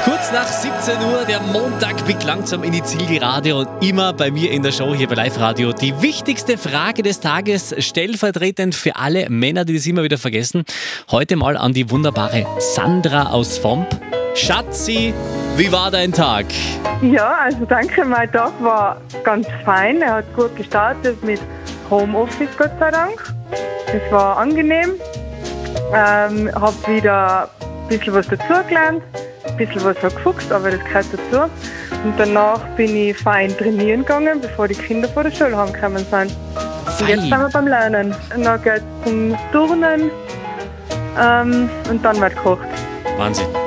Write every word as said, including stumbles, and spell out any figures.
Kurz nach siebzehn Uhr, der Montag biegt langsam in die Zielgerade und immer bei mir in der Show hier bei Live Radio. Die wichtigste Frage des Tages, stellvertretend für alle Männer, die das immer wieder vergessen. Heute mal an die wunderbare Sandra aus Vomp. Schatzi, wie war dein Tag? Ja, also danke, mein Tag war ganz fein. Er hat gut gestartet mit Homeoffice, Gott sei Dank. Es war angenehm. Ähm, habe wieder ein bisschen was dazugelernt, ein bisschen was habe gefuchst, aber das gehört dazu. Und danach bin ich fein trainieren gegangen, bevor die Kinder vor der Schule heimgekommen sind. Und jetzt sind wir beim Lernen. Und dann geht es zum Turnen ähm, und dann wird gekocht. Wahnsinn.